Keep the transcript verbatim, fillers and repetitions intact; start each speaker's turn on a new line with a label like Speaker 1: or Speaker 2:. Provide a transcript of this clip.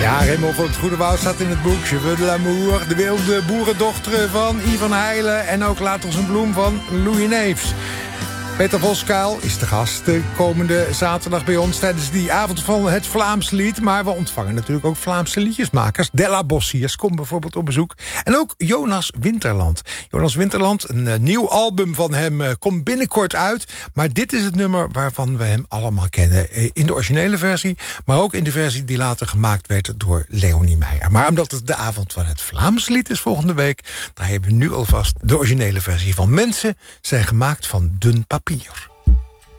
Speaker 1: Ja, Raymond van het Goede Woud staat in het boek Je veux de l'amour, de wilde boerendochter van Ivan Heilen en ook Laat ons een bloem van Louis Neefs. Peter Voskuil is de gast de komende zaterdag bij ons tijdens die avond van het Vlaams lied. Maar we ontvangen natuurlijk ook Vlaamse liedjesmakers. Della Bossiers komt bijvoorbeeld op bezoek. En ook Jonas Winterland. Jonas Winterland, een uh, nieuw album van hem uh, komt binnenkort uit. Maar dit is het nummer waarvan we hem allemaal kennen. Uh, in de originele versie, maar ook in de versie die later gemaakt werd door Leonie Meijer. Maar omdat het de avond van het Vlaams lied is volgende week, daar hebben we nu alvast de originele versie van Mensen zijn gemaakt van dun papier.